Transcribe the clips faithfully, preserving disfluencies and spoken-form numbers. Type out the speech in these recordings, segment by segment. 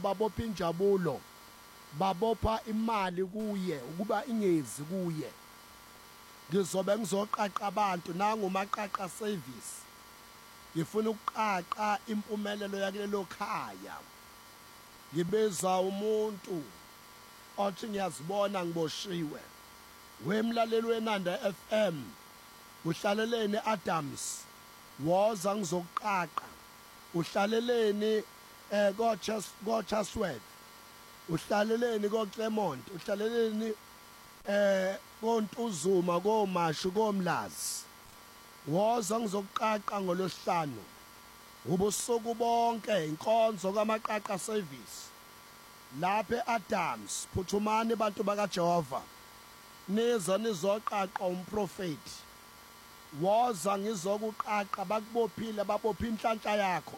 babopha injabulo babopha imali kuye ukuba ingezi kuye. Ngizobe ngizoqaqa abantu nangumaqaqa service. Ngifuna ukuqaqa impumelelo yakulelo khaya. Ngibeza umuntu othi ngiyazibona ngiboshiwe. Wemlaleli weNanda F M uhlaleleni Adams woza ngizoqaqa. Uhlaleleni eh go Chatsworth. Uhlaleleni ko Clement, uhlaleleni eh koNtuzuma koMashu koMlazi. Woza ngizoqaqa ngolosihlanu. Ubusuku bonke inkonzo kamaqaqa service. Lapha eAdams phuthumani bantu bakaJehova. Niza nizoqaqa umprofeti. Woza ngizokuqaqa bakubophile babopha inhlanhla yakho.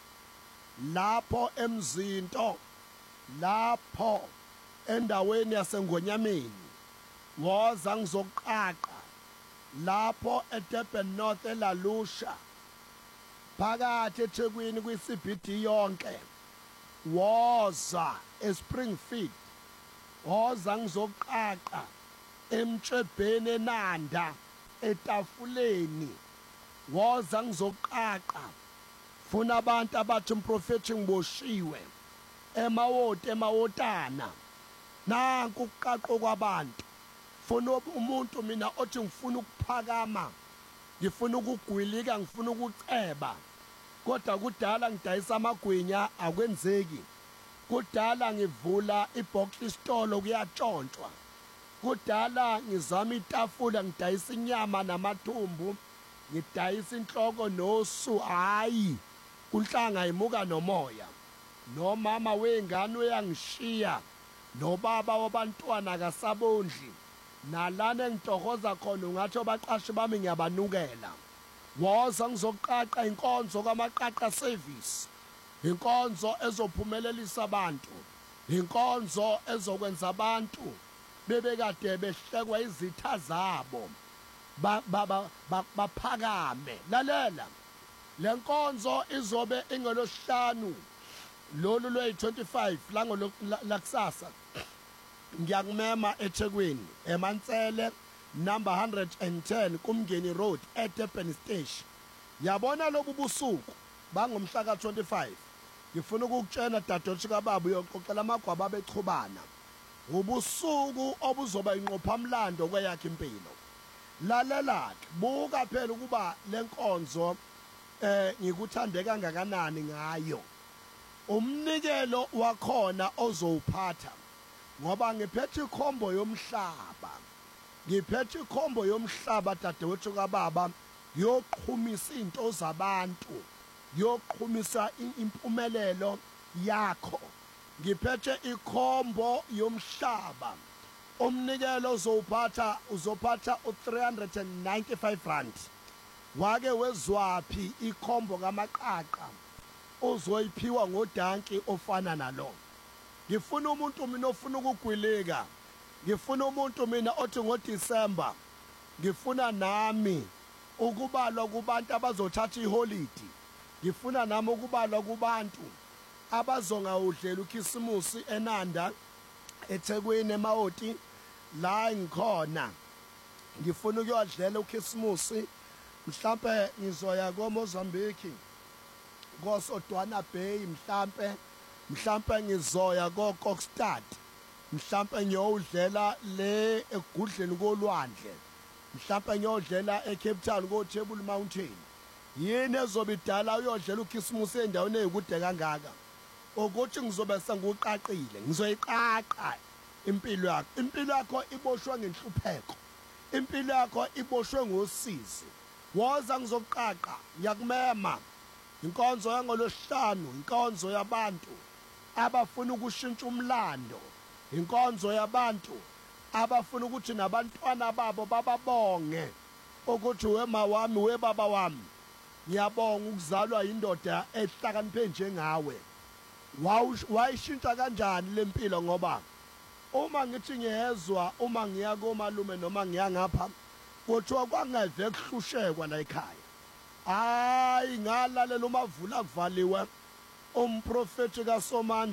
Lapho emzinto lapho endaweni yaseNgonyameni. Woza ngizoqaqa lapho eDurban North eLalusha. Phakathi eThekwini kwi-C B D yonke. Woza eSpringfield. Woza ngizoqaqa eMtshebheni eNanda etafuleni. Woza ngizoqaqa funa abantu abathi umprofeti ngiboshiwe emawoti emawotana. Nanku ukuqaqo kwabantu. Funa umuntu mina othi ngifuna ukuphakama, ngifuna ukugwilika, ngifuna ukuceba. Kodwa kudala ngidayisa amagwinya akwenzeki. Kudala ngivula ibox store kuyatshontshwa. Kudala ngizama itafula ngidayisa inyama namathumbu, ngidayisa inhloko nosu. Hayi kunhlanga imuka nomoya. Nomama wengane uyangishiya, nobaba wabantwana kasabondli. Nalana engitokoza khona ungathi abaqashi bami ngiyabanukela. Woza ngizoqaqa inkonzo kamaqaqa service. Inkonzo ezophumelelisa abantu. Inkonzo ezokwenza abantu bebekade behlekwa izitha zabo baphakame. Lalela, le nkonzo izobe ingolosihlanu lolu lwe twenty-five lango lakusasa. Ngiyakumema eThekwini eMansele number one hundred ten kuMngeni Road eDurban Station. Yabona lobu busuku bangomhla ka twenty-five. Ngifuna ukukutshela dadothu kababa uyoxoxela amagwaba bechubana. Ubusuku obuzoba inqophamlando kweyakhe impilo. Lalela ke buka phela ukuba lenkonzo eh ngikuthande kangakanani ngayo. Umnikelo wakhona ozowuphatha ngoba ngiphethe ikhombo yomhlaba. Ngiphethe ikhombo yomhlaba dadewethu kababa yoqhumisa into zabantu, yoqhumisa impumelelo yakho. Ngiphethe ikhombo yomhlaba. Umnikelo uzophatha uzophatha u three hundred ninety-five rand. Wake wezwaphi ikhombo kamaqaqa uzoyiphiwa ngodanki ofana nalo. Ngifuna umuntu mina ofuna ukugwilika. Ngifuna umuntu mina othi ngoDisemba ngifuna nami ukubalwa kubantu abazothatha iholiday. Ngifuna nami ukubalwa kubantu abazonga udlela uKhisimusi eNanda eThekwini emawoti la ngikhona. Ngifuna ukuyodlela uKhisimusi mhlambe ngizoya koMozambique koSodwana Bay mhlambe mhlambe ngizoya koKokstad mhlambe ngiyodlela le egudleni kolwandle mhlambe ngiyodlela eCape Town koTable Mountain. Yini ezobidala uyodlela uKhisimusi endaweni ezikude kangaka? Ukuthi ngizobe senguqaqile, ngizoyiqaqa impilo yakho. Impilo yakho iboshwe ngenhlupheko. Impilo yakho iboshwe ngosizi. Woza ngizoqaqa, ngiyakumema. Inkonzo yangolosihlanu, inkonzo yabantu abafuna ukushintsha umlando. Inkonzo yabantu abafuna ukuthi nabantwana babo bababonge ukuthi wema wami webaba wami ngiyabonga ukuzalwa indoda ehlakaniphe njengawe. Wayishintsha kanjani lempilo ngoba uma ngithi ngiyezwa uma ngiya komalume noma ngiya ngapha kuthiwa kwangeve kuhlushekwa la ekhaya. Hayi ngalalela umavula kuvaliwe umprofeti kaSomandla